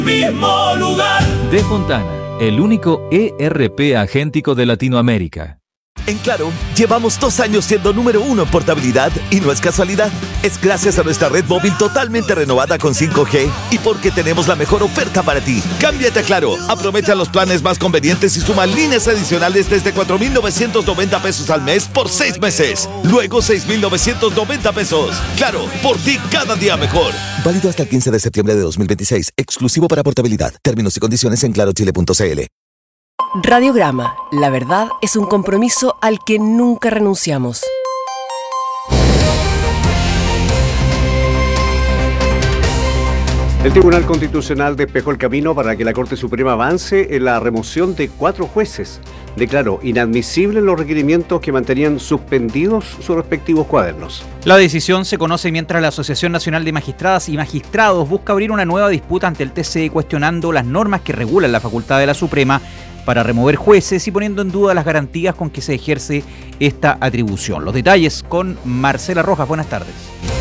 Mismo lugar. De Fontana, el único ERP agéntico de Latinoamérica. En Claro, llevamos 2 años siendo número 1 en portabilidad y no es casualidad. Es gracias a nuestra red móvil totalmente renovada con 5G y porque tenemos la mejor oferta para ti. Cámbiate a Claro, aprovecha los planes más convenientes y suma líneas adicionales desde 4,990 pesos al mes por 6 meses. Luego 6,990 pesos. Claro, por ti cada día mejor. Válido hasta el 15 de septiembre de 2026. Exclusivo para portabilidad. Términos y condiciones en clarochile.cl. Radiograma. La verdad es un compromiso al que nunca renunciamos. El Tribunal Constitucional despejó el camino para que la Corte Suprema avance en la remoción de 4 jueces. Declaró inadmisibles los requerimientos que mantenían suspendidos sus respectivos cuadernos. La decisión se conoce mientras la Asociación Nacional de Magistradas y Magistrados busca abrir una nueva disputa ante el TCE cuestionando las normas que regulan la facultad de la Suprema para remover jueces y poniendo en duda las garantías con que se ejerce esta atribución. Los detalles con Marcela Rojas. Buenas tardes.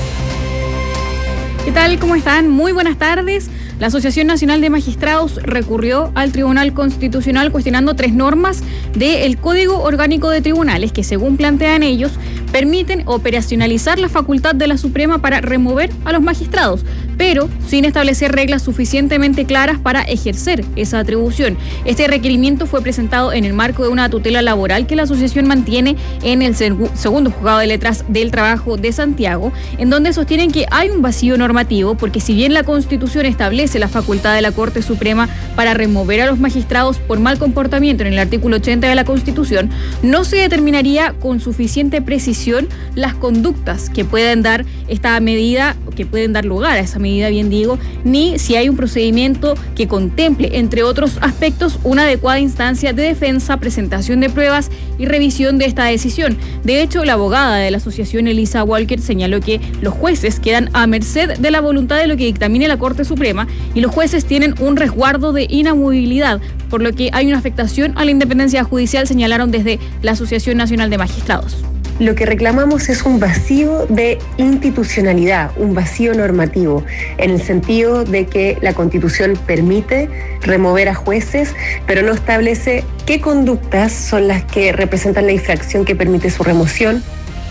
¿Qué tal? ¿Cómo están? Muy buenas tardes. La Asociación Nacional de Magistrados recurrió al Tribunal Constitucional cuestionando 3 normas del Código Orgánico de Tribunales que, según plantean ellos, permiten operacionalizar la facultad de la Suprema para remover a los magistrados, pero sin establecer reglas suficientemente claras para ejercer esa atribución. Este requerimiento fue presentado en el marco de una tutela laboral que la asociación mantiene en el segundo juzgado de letras del trabajo de Santiago, en donde sostienen que hay un vacío normativo porque si bien la Constitución establece la facultad de la Corte Suprema para remover a los magistrados por mal comportamiento en el artículo 80 de la Constitución, no se determinaría con suficiente precisión las conductas que pueden dar esta medida, que pueden dar lugar a esa medida, bien digo, ni si hay un procedimiento que contemple, entre otros aspectos, una adecuada instancia de defensa, presentación de pruebas y revisión de esta decisión. De hecho, la abogada de la asociación, Elisa Walker, señaló que los jueces quedan a merced de la voluntad de lo que dictamine la Corte Suprema y los jueces tienen un resguardo de inamovibilidad, por lo que hay una afectación a la independencia judicial, señalaron desde la Asociación Nacional de Magistrados. Lo que reclamamos es un vacío de institucionalidad, un vacío normativo, en el sentido de que la Constitución permite remover a jueces, pero no establece qué conductas son las que representan la infracción que permite su remoción.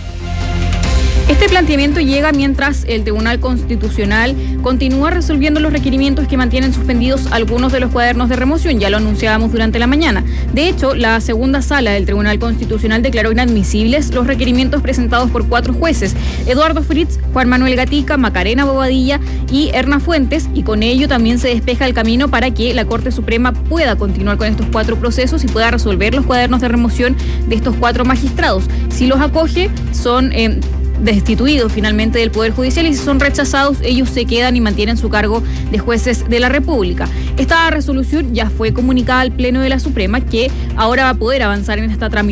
Este planteamiento llega mientras el Tribunal Constitucional continúa resolviendo los requerimientos que mantienen suspendidos algunos de los cuadernos de remoción, ya lo anunciábamos durante la mañana. De hecho, la segunda sala del Tribunal Constitucional declaró inadmisibles los requerimientos presentados por 4 jueces, Eduardo Fritz, Juan Manuel Gatica, Macarena Bobadilla y Erna Fuentes, y con ello también se despeja el camino para que la Corte Suprema pueda continuar con estos 4 procesos y pueda resolver los cuadernos de remoción de estos 4 magistrados. Si los acoge, son destituidos finalmente del Poder Judicial, y si son rechazados, ellos se quedan y mantienen su cargo de jueces de la República. Esta resolución ya fue comunicada al Pleno de la Suprema, que ahora va a poder avanzar en esta tramitación